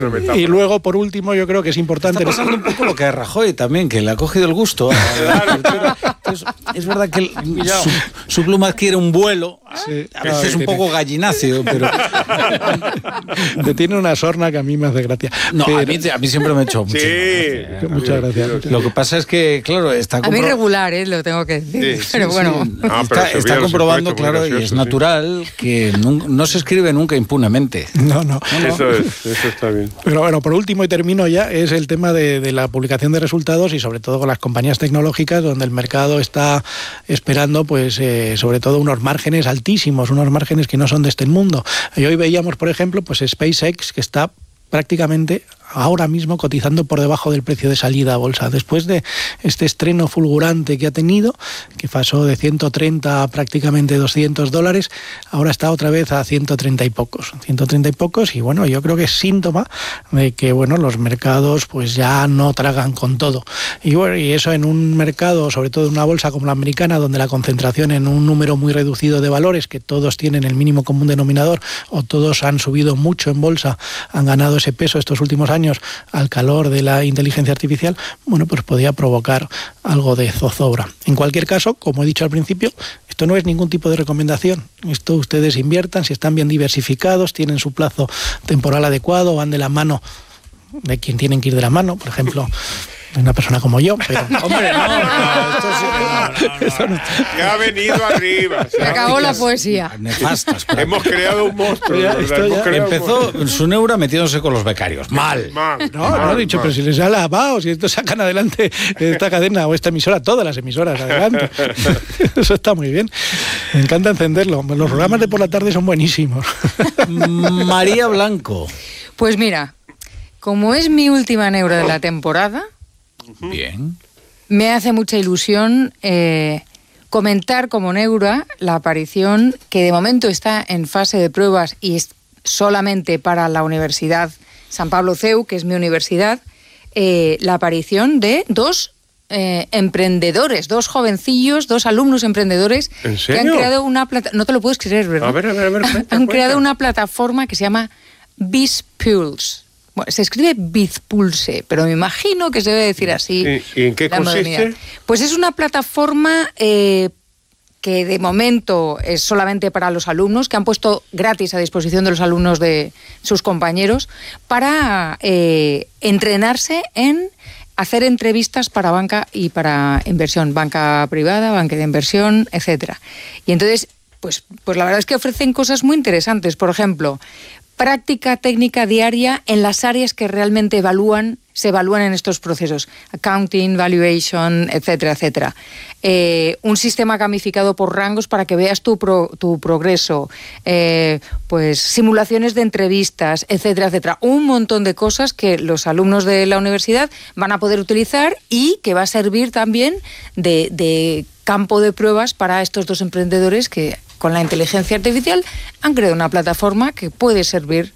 Y luego, por último, yo creo que es importante... Está pasando un poco lo que a Rajoy también, que le ha cogido el gusto. Entonces, es verdad que su pluma adquiere un vuelo. Sí, a veces es un poco gallináceo, pero... Tiene una sorna que a mí me hace gracia. No, pero... a mí siempre me ha hecho gracia. Muchas gracias. Lo que pasa es que, claro, está... A mí regular, lo tengo que decir. Pero bueno... Está comprobando, claro, y es natural que no se escribe nunca impunemente. No. Eso está bien. Pero bueno, por último, y termino ya, es el tema de la publicación de resultados y sobre todo con las compañías tecnológicas, donde el mercado está esperando, pues, sobre todo unos márgenes altísimos, unos márgenes que no son de este mundo. Y hoy veíamos, por ejemplo, pues SpaceX, que está prácticamente ahora mismo cotizando por debajo del precio de salida a bolsa. Después de este estreno fulgurante que ha tenido, que pasó de 130 a prácticamente $200, ahora está otra vez a 130 y pocos. Y bueno, yo creo que es síntoma de que bueno, los mercados pues ya no tragan con todo. Y bueno, y eso en un mercado, sobre todo en una bolsa como la americana, donde la concentración en un número muy reducido de valores, que todos tienen el mínimo común denominador, o todos han subido mucho en bolsa, han ganado ese peso estos últimos años al calor de la inteligencia artificial, bueno, pues podía provocar algo de zozobra. En cualquier caso, como he dicho al principio, esto no es ningún tipo de recomendación. Esto ustedes inviertan, si están bien diversificados, tienen su plazo temporal adecuado, van de la mano de quien tienen que ir de la mano, por ejemplo... una persona como yo, pero... Hombre, esto no. Ya ha venido arriba. Se acabó la poesía. Nefastas. Hemos creado un monstruo. Empezó su neura metiéndose con los becarios. Mal. No, he dicho, pero si les ha lavado, si esto sacan adelante esta cadena o esta emisora, todas las emisoras, adelante. Eso está muy bien. Me encanta encenderlo. Los programas de por la tarde son buenísimos. María Blanco. Pues mira, como es mi última neura de la temporada... Bien. Me hace mucha ilusión comentar como neura la aparición, que de momento está en fase de pruebas y es solamente para la Universidad San Pablo CEU, que es mi universidad, la aparición de dos emprendedores, dos jovencillos, dos alumnos emprendedores. ¿En serio? Que han creado una plataforma, no te lo puedes creer, ¿verdad? A ver. Han creado una plataforma que se llama BizPulse. Bueno, se escribe Bizpulse, pero me imagino que se debe decir así. ¿Y en qué consiste? Pues es una plataforma que de momento es solamente para los alumnos, que han puesto gratis a disposición de los alumnos de sus compañeros para entrenarse en hacer entrevistas para banca y para inversión, banca privada, banca de inversión, etcétera. Y entonces, pues la verdad es que ofrecen cosas muy interesantes. Por ejemplo, práctica técnica diaria en las áreas que realmente se evalúan en estos procesos. Accounting, valuation, etcétera, etcétera. Un sistema gamificado por rangos para que veas tu progreso. Pues simulaciones de entrevistas, etcétera, etcétera. Un montón de cosas que los alumnos de la universidad van a poder utilizar y que va a servir también de campo de pruebas para estos dos emprendedores que con la inteligencia artificial han creado una plataforma que puede servir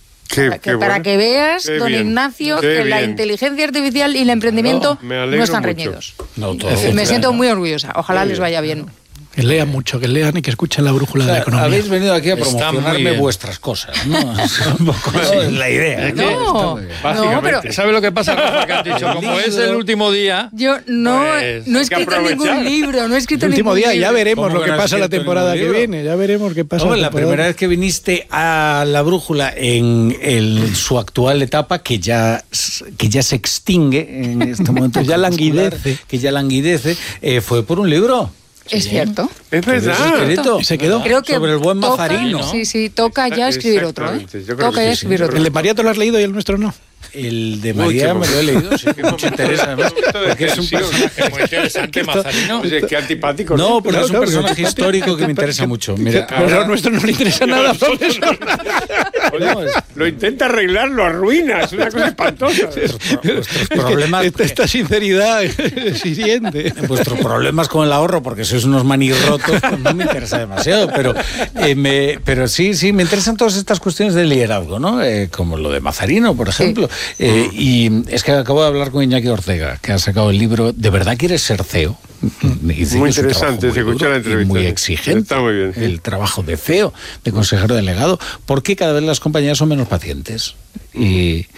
para que veas, qué don bien, Ignacio, que la inteligencia artificial y el emprendimiento no están reñidos. Me siento muy orgullosa. Ojalá les vaya bien. Que lean mucho, que lean y que escuchen la brújula de la economía. Habéis venido aquí a promocionarme vuestras cosas, ¿no? Es la idea. Básicamente. ¿Sabes lo que pasa, Rafa, que has dicho? Como es el último día... Yo no he escrito ningún libro, no he escrito el último ningún día, ya veremos lo que pasa la temporada que viene, ya veremos qué pasa. La primera vez que viniste a la brújula en su actual etapa, que ya se extingue en este momento, que ya languidece, fue por un libro. Es cierto. Es verdad. Se quedó. Creo que sobre el buen Mazarino. Sí, toca ya escribir otro. Toca ya escribir otro. ¿El de María te lo has leído y el nuestro no? El de María me lo he leído, sí, que mucho interesa. Porque es un personaje muy interesante, Mazarino. Pues qué antipático. No, porque es un personaje histórico que me interesa mucho. Mira, pero a nuestro no le interesa nada, profesor. Lo intenta arreglar, lo arruina. Es una cosa espantosa. Vuestros problemas... Esta sinceridad es hiriente. Vuestros problemas con el ahorro, porque sois unos manirrotos, pues no me interesa demasiado. Pero sí, me interesan todas estas cuestiones de liderazgo, ¿no? Como lo de Mazarino, por ejemplo. Y es que acabo de hablar con Iñaki Ortega, que ha sacado el libro ¿De verdad quieres ser CEO? Muy interesante, se escucha la entrevista. Muy exigente. Está muy bien. El trabajo de CEO, de consejero delegado. ¿Por qué cada vez las compañías son menos pacientes? y